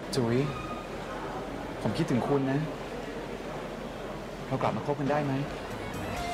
จุ๋ยผมคิดถึงคุณนะเรากลับมาคบกันได้ไหม